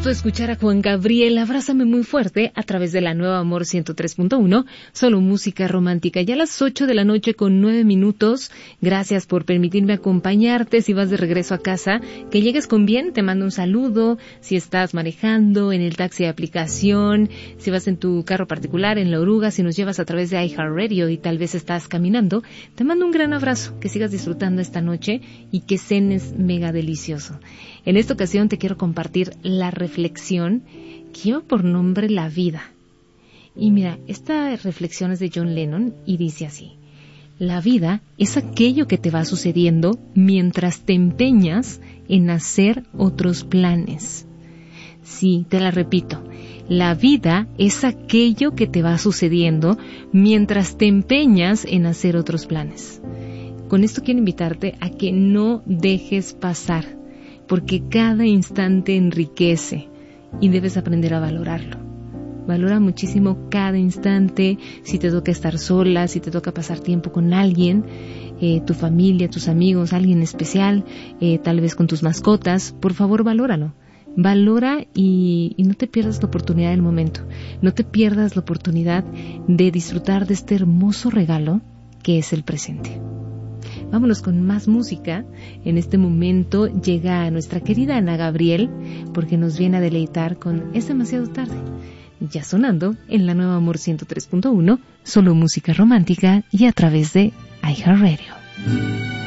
gusto escuchar a Juan Gabriel, Abrázame muy fuerte, a través de la Nueva Amor 103.1, solo música romántica. Ya a las 8 de la noche con 9 minutos, gracias por permitirme acompañarte. Si vas de regreso a casa, que llegues con bien, te mando un saludo. Si estás manejando, en el taxi de aplicación, si vas en tu carro particular, en la oruga, si nos llevas a través de iHeartRadio y tal vez estás caminando, te mando un gran abrazo, que sigas disfrutando esta noche y que cenes mega delicioso. En esta ocasión te quiero compartir la reflexión que lleva por nombre La vida. Y mira, esta reflexión es de John Lennon y dice así: la vida es aquello que te va sucediendo mientras te empeñas en hacer otros planes. Sí, te la repito. La vida es aquello que te va sucediendo mientras te empeñas en hacer otros planes. Con esto quiero invitarte a que no dejes pasar, porque cada instante enriquece y debes aprender a valorarlo. Valora muchísimo cada instante, si te toca estar sola, si te toca pasar tiempo con alguien, tu familia, tus amigos, alguien especial, tal vez con tus mascotas. Por favor, valóralo. Valora y no te pierdas la oportunidad del momento. No te pierdas la oportunidad de disfrutar de este hermoso regalo que es el presente. Vámonos con más música. En este momento llega nuestra querida Ana Gabriel, porque nos viene a deleitar con Es demasiado tarde. Ya sonando en la Nueva Amor 103.1, solo música romántica y a través de iHeartRadio.